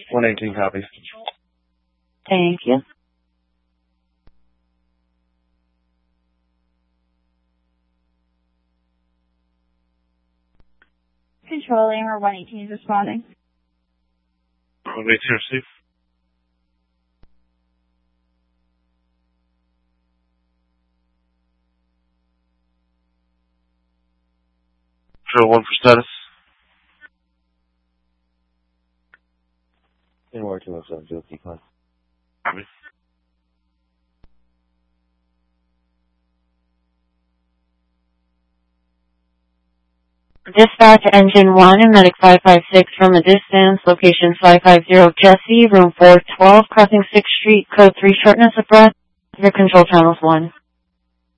118 copies. Thank you. Control Aimer 118 is responding. 118 receive. Control 1 for status. January 207, decline. Copy. Dispatch Engine 1 and Medic 556 from a distance, location 550 Jesse, room 412, crossing 6th Street, code 3, shortness of breath. Your control channels 1.